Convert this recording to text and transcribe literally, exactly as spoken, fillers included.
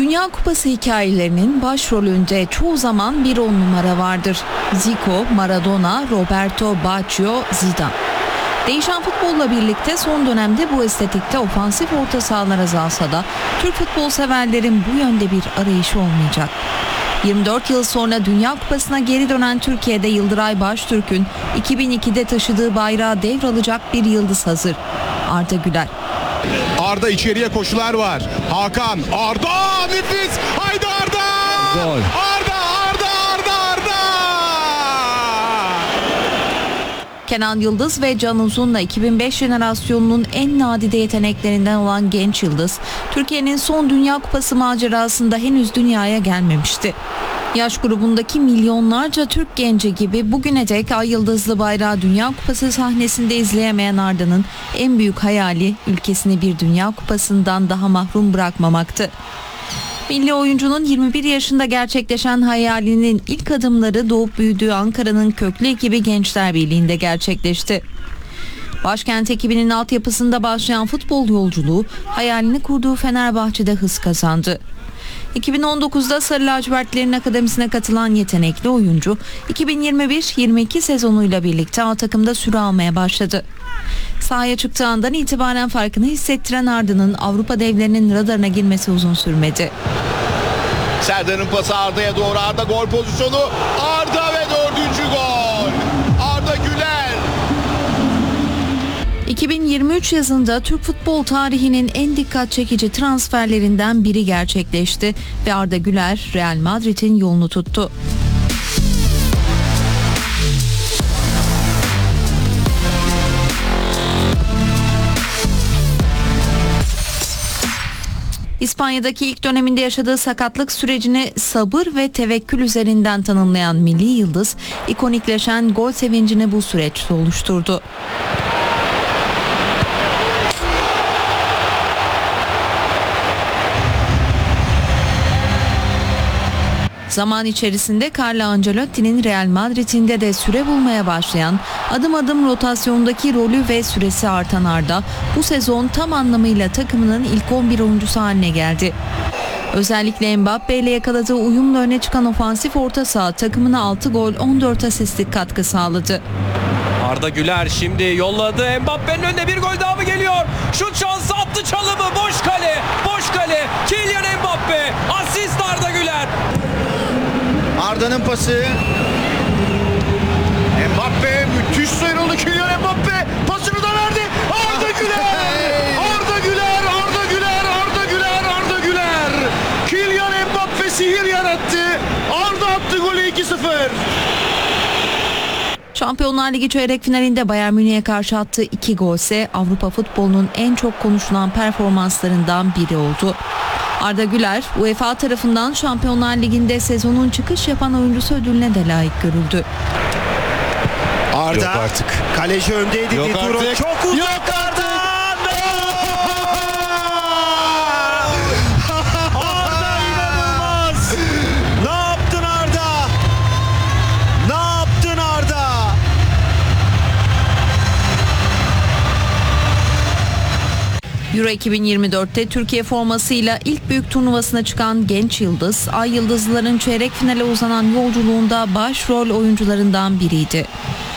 Dünya Kupası hikayelerinin başrolünde çoğu zaman bir on numara vardır. Zico, Maradona, Roberto Baggio, Zidane. Değişen futbolla birlikte son dönemde bu estetikte ofansif orta sahalar azalsa da Türk futbol severlerin bu yönde bir arayışı olmayacak. yirmi dört yıl sonra Dünya Kupası'na geri dönen Türkiye'de Yıldıray Baştürk'ün iki bin ikide taşıdığı bayrağı devralacak bir yıldız hazır. Arda Güler. Arda içeriye koşular var. Hakan, Arda nefis. Haydi Arda! Gol. Arda, Arda, Arda, Arda! Kenan Yıldız ve Can Uzun'la iki bin beş jenerasyonunun en nadide yeteneklerinden olan genç yıldız, Türkiye'nin son Dünya Kupası macerasında henüz dünyaya gelmemişti. Yaş grubundaki milyonlarca Türk genci gibi bugüne dek ay yıldızlı bayrağı Dünya Kupası sahnesinde izleyemeyen Arda'nın en büyük hayali ülkesini bir Dünya Kupası'ndan daha mahrum bırakmamaktı. Milli oyuncunun yirmi bir yaşında gerçekleşen hayalinin ilk adımları doğup büyüdüğü Ankara'nın köklü ekibi Gençler Birliği'nde gerçekleşti. Başkent ekibinin altyapısında başlayan futbol yolculuğu hayalini kurduğu Fenerbahçe'de hız kazandı. iki bin on dokuzda Sarı Lacivertlerin akademisine katılan yetenekli oyuncu iki bin yirmi bir yirmi iki sezonuyla birlikte A takımda süre almaya başladı. Sahaya çıktığı andan itibaren farkını hissettiren Arda'nın Avrupa devlerinin radarına girmesi uzun sürmedi. Serdar'ın pası Arda'ya doğru, Arda gol pozisyonu, Arda ve dördüncü gol. Arda Güler. iki bin yirmi üç yazında Türk futbol tarihinin en dikkat çekici transferlerinden biri gerçekleşti ve Arda Güler Real Madrid'in yolunu tuttu. İspanya'daki ilk döneminde yaşadığı sakatlık sürecini sabır ve tevekkül üzerinden tanımlayan milli yıldız, ikonikleşen gol sevincini bu süreçte oluşturdu. Zaman içerisinde Carlo Ancelotti'nin Real Madrid'inde de süre bulmaya başlayan, adım adım rotasyondaki rolü ve süresi artan Arda bu sezon tam anlamıyla takımının ilk on bir oyuncusu haline geldi. Özellikle Mbappe ile yakaladığı uyumla öne çıkan ofansif orta saha takımına altı gol on dört asistlik katkı sağladı. Arda Güler şimdi yolladı, Mbappe'nin önüne bir gol daha mı geliyor? Şut şansı, attı çalımı, boş kale, boş kale, Kylian Mbappe, asist Arda Güler. Arda'nın pası. Mbappe müthiş sıyrıldı, Kylian Mbappe pasını da verdi. Arda Güler! Arda Güler! Arda Güler! Arda Güler! Arda Güler! Kylian Mbappe sihir yarattı. Arda attı golü iki sıfır. Şampiyonlar Ligi çeyrek finalinde Bayern Münih'e karşı attığı iki golse Avrupa futbolunun en çok konuşulan performanslarından biri oldu. Arda Güler, UEFA tarafından Şampiyonlar Ligi'nde sezonun çıkış yapan oyuncusu ödülüne de layık görüldü. Arda yok artık. Kaleci öndeydi. Yok Dituro artık. çok uzaklardan. Arda inanılmaz. Ne yaptın Arda? Ne yaptın Arda? Euro iki bin yirmi dörtte Türkiye formasıyla ilk büyük turnuvasına çıkan genç yıldız, Ay Yıldızlıların çeyrek finale uzanan yolculuğunda başrol oyuncularından biriydi.